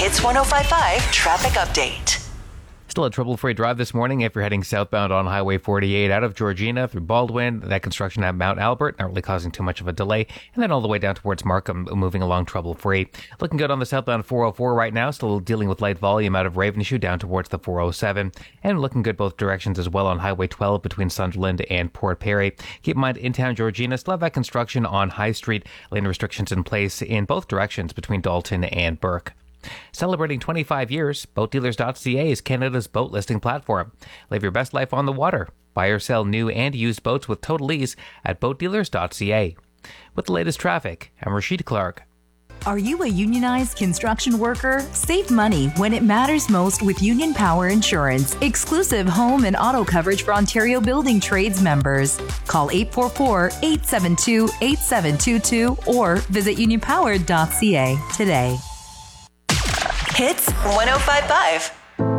Hits 105.5 traffic update. Still a trouble-free drive this morning if you're heading southbound on Highway 48 out of Georgina through Baldwin. That construction at Mount Albert, not really causing too much of a delay. And then all the way down towards Markham, moving along trouble-free. Looking good on the southbound 404 right now. Still dealing with light volume out of Ravenshoe down towards the 407. And looking good both directions as well on Highway 12 between Sunderland and Port Perry. Keep in mind, in town Georgina still have that construction on High Street. Lane restrictions in place in both directions between Dalton and Burke. Celebrating 25 years, BoatDealers.ca is Canada's boat listing platform. Live your best life on the water. Buy or sell new and used boats with total ease at BoatDealers.ca. With the latest traffic, I'm Rashid Clark. Are you a unionized construction worker? Save money when it matters most with Union Power Insurance. Exclusive home and auto coverage for Ontario Building Trades members. Call 844-872-8722 or visit unionpower.ca today. Hits 105.5.